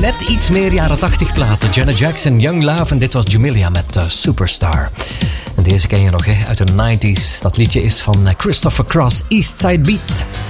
net iets meer jaren 80 platen. Janet Jackson, Young Love en dit was Jamelia met Superstar. En deze ken je nog uit de 90s. Dat liedje is van Christopher Cross, Eastside Beat.